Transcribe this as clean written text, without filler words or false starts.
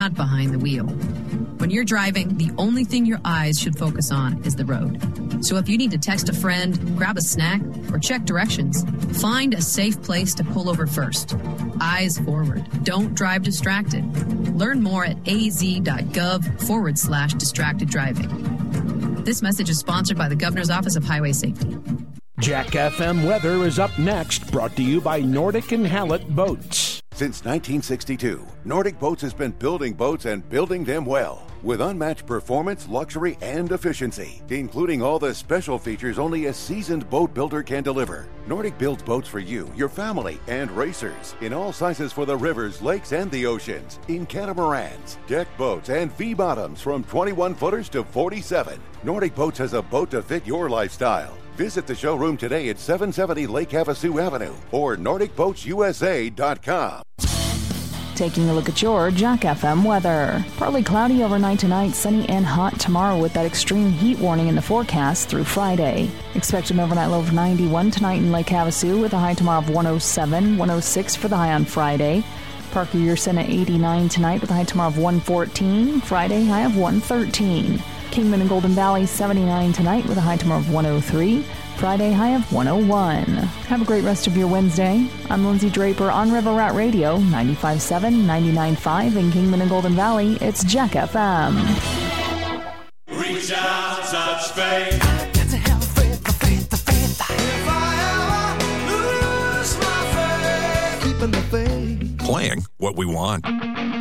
not behind the wheel. When you're driving, the only thing your eyes should focus on is the road. So if you need to text a friend, grab a snack, or check directions, find a safe place to pull over first. Eyes forward. Don't drive distracted. Learn more at az.gov/distracted driving. This message is sponsored by the Governor's Office of Highway Safety. Jack FM weather is up next, brought to you by Nordic and Hallett Boats. Since 1962, Nordic Boats has been building boats and building them well, with unmatched performance, luxury, and efficiency, including all the special features only a seasoned boat builder can deliver. Nordic builds boats for you, your family, and racers, in all sizes for the rivers, lakes, and the oceans, in catamarans, deck boats, and V-bottoms from 21-footers to 47. Nordic Boats has a boat to fit your lifestyle. Visit the showroom today at 770 Lake Havasu Avenue or NordicBoatsUSA.com. Taking a look at your Jack FM weather. Partly cloudy overnight tonight, sunny and hot tomorrow with that extreme heat warning in the forecast through Friday. Expect an overnight low of 91 tonight in Lake Havasu with a high tomorrow of 107, 106 for the high on Friday. Parker-Yerson at 89 tonight with a high tomorrow of 114, Friday high of 113. Kingman and Golden Valley 79 tonight with a high tomorrow of 103, Friday high of 101. Have a great rest of your Wednesday. I'm Lindsay Draper on River Rat Radio, 95.7, 99.5 in Kingman and Golden Valley. It's Jack FM. Reach out, touch faith. Got to have faith, the faith, the faith. If I ever lose my faith. Keeping the faith. Playing what we want.